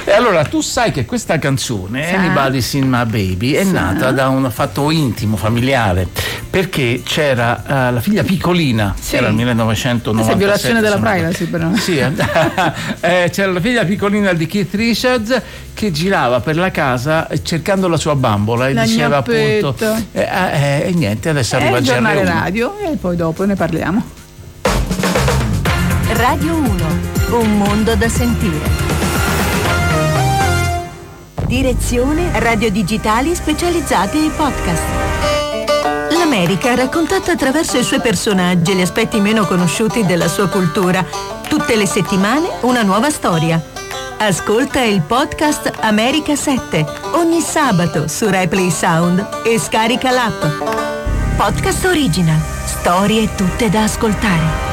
E allora tu sai che questa canzone, Anybody's in My Baby, è nata da un fatto intimo, familiare, perché c'era la figlia piccolina, era il 1997. Questa è violazione della privacy, però. Sì, c'era la figlia piccolina di Keith Richards che girava per la casa cercando la sua bambola e diceva appunto e niente, adesso arriva il giornale radio e poi dopo ne parliamo. Radio 1, un mondo da sentire. Direzione Radio Digitali specializzate in podcast. L'America raccontata attraverso i suoi personaggi e gli aspetti meno conosciuti della sua cultura. Tutte le settimane una nuova storia. Ascolta il podcast America 7 ogni sabato su RaiPlay Sound e scarica l'app. Podcast Original. Storie tutte da ascoltare.